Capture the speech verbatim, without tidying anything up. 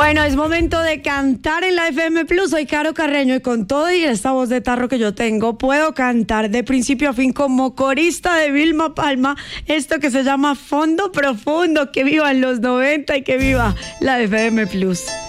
Bueno, es momento de cantar en la F M Plus. Soy Caro Carreño y con todo y esta voz de tarro que yo tengo, puedo cantar de principio a fin como corista de Vilma Palma esto que se llama Fondo Profundo. Que vivan los noventa y que viva la F M Plus.